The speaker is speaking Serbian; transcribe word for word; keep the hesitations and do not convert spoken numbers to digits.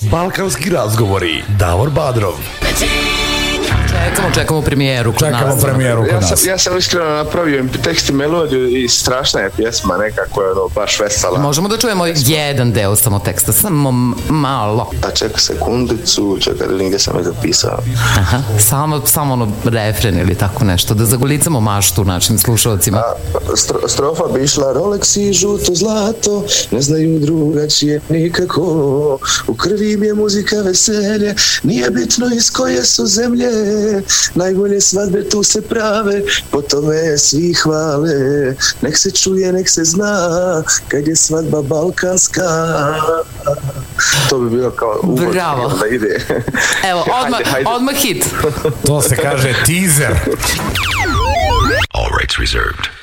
Balkanski razgovori. Davor Badrov. Čekamo, čekamo premijeru kod čekamo nas. premijeru kod ja nas. Sam, ja sam iskreno napravio im tekst i melodiju i strašna je pjesma, nekako je ono baš vesela. Možemo da čujemo jedan deo samo teksta, samo malo. A čekaj sekundicu, čekaj da vidim gdje sam je zapisao. Aha, samo, samo ono refren ili tako nešto, da zagolicamo maštu našim slušalcima. A, stro, strofa bi išla: Rolex i žuto zlato, ne znaju drugačije nikako. U krvi mi je muzika veselje, nije bitno iz koje su zemlje. Najbolje svadbe tu se prave, po tome svi hvale. Nek se čuje, nek se zna, kad je svadba balkanska. To bi bilo kao uvod. Bravo. Da ide. Evo, odmah, hajde, hajde. odmah hit. To se kaže teaser. All rights reserved.